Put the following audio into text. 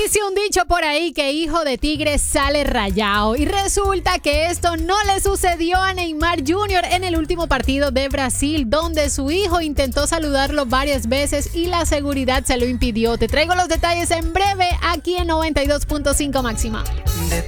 Dice un dicho por ahí que hijo de tigre sale rayado. Y resulta que esto no le sucedió a Neymar Jr. en el último partido de Brasil, donde su hijo intentó saludarlo varias veces y la seguridad se lo impidió. Te traigo los detalles en breve aquí en 92.5 Máxima.